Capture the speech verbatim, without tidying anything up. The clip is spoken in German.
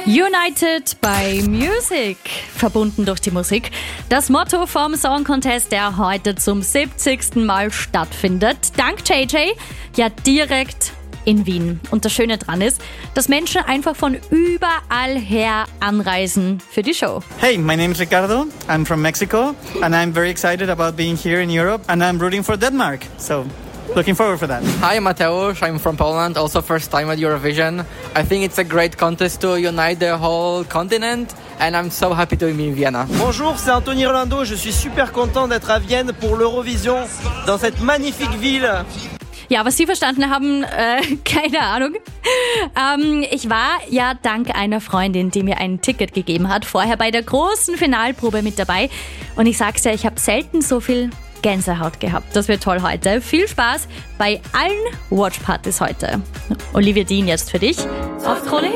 United by Music, verbunden durch die Musik. Das Motto vom Song Contest, der heute zum siebzigsten Mal stattfindet. Dank J J, ja direkt in Wien. Und das Schöne dran ist, dass Menschen einfach von überall her anreisen für die Show. Hey, my name is Ricardo. I'm from Mexico and I'm very excited about being here in Europe and I'm rooting for Denmark. So, looking forward for that. Hi, Mateusz. I'm from Poland, also first time at Eurovision. I think it's a great contest to unite the whole continent and I'm so happy to be in Vienna. Bonjour, c'est Anthony Rolando. Je suis super content d'être à Vienne pour l'Eurovision dans cette magnifique ville. Ja, was Sie verstanden haben, äh, keine Ahnung. Ähm, ich war ja dank einer Freundin, die mir ein Ticket gegeben hat, vorher bei der großen Finalprobe mit dabei. Und ich sag's ja, ich habe selten so viel Gänsehaut gehabt. Das wird toll heute. Viel Spaß bei allen Watchpartys heute. Olivia Dean jetzt für dich auf Krone Hit.